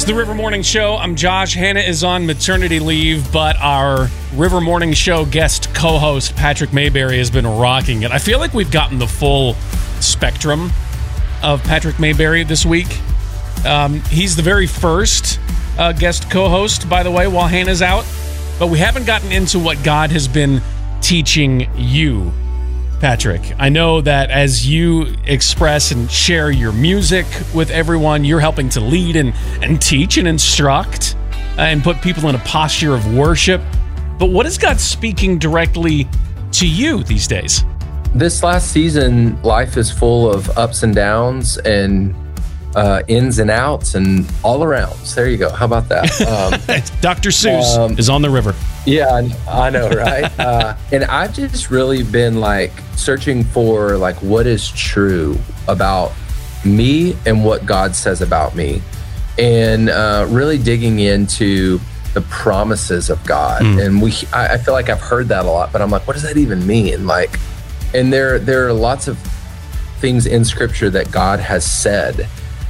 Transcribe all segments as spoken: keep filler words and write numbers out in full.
It's the River Morning Show. I'm Josh. Hannah is on maternity leave, but our River Morning Show guest co-host, Patrick Mayberry, has been rocking it. I feel like we've gotten the full spectrum of Patrick Mayberry this week. Um, he's the very first uh, guest co-host, by the way, while Hannah's out. But we haven't gotten into what God has been teaching you, Patrick. I know that as you express and share your music with everyone, you're helping to lead and, and teach and instruct uh, and put people in a posture of worship. But what is God speaking directly to you these days? This last season, life is full of ups and downs and uh, ins and outs and all arounds. There you go. How about that? Um, Doctor Seuss um, is on the river. Yeah, I know, right? uh, and I've just really been like searching for like what is true about me and what God says about me, and uh, really digging into the promises of God. Mm. And we, I, I feel like I've heard that a lot, but I'm like, what does that even mean? Like, and there, there are lots of things in Scripture that God has said.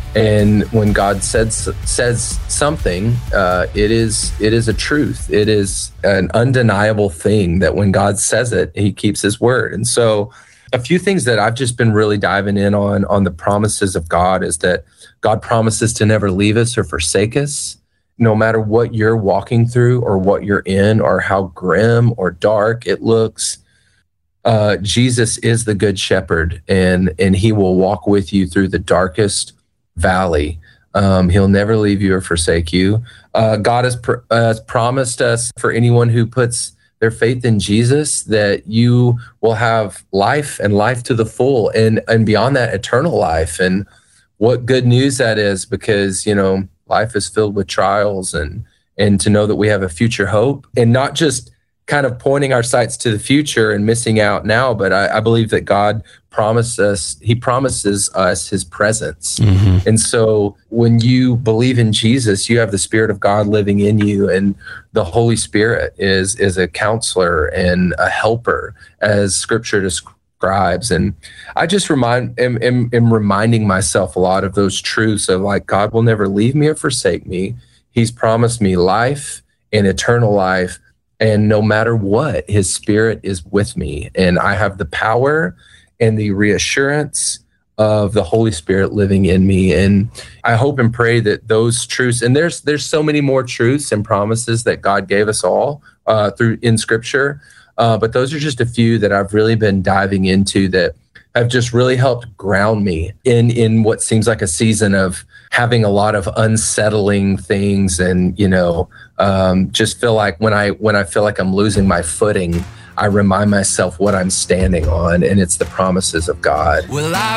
And when God says says something, uh, it is it is a truth. It is an undeniable thing that when God says it, He keeps His word. And so, a few things that I've just been really diving in on on the promises of God is that God promises to never leave us or forsake us, no matter what you're walking through or what you're in or how grim or dark it looks. Uh, Jesus is the good shepherd, and and He will walk with you through the darkest valley. Um, he'll never leave you or forsake you. Uh, God has, pr- uh, has promised us, for anyone who puts their faith in Jesus, that you will have life and life to the full, and and beyond that, eternal life. And what good news that is, because, you know, life is filled with trials, and and to know that we have a future hope, and not just kind of pointing our sights to the future and missing out now, but I, I believe that God promised us, He promises us His presence. Mm-hmm. And so when you believe in Jesus, you have the Spirit of God living in you, and the Holy Spirit is, is a counselor and a helper, as Scripture describes. And I just remind, am, am, am reminding myself a lot of those truths of like, God will never leave me or forsake me. He's promised me life and eternal life. And no matter what, His Spirit is with me, and I have the power and the reassurance of the Holy Spirit living in me. And I hope and pray that those truths, and there's there's so many more truths and promises that God gave us all uh, through in Scripture, uh, but those are just a few that I've really been diving into that have just really helped ground me in in what seems like a season of having a lot of unsettling things, and you know, um, just feel like when I when I feel like I'm losing my footing, I remind myself what I'm standing on, and it's the promises of God. Well, I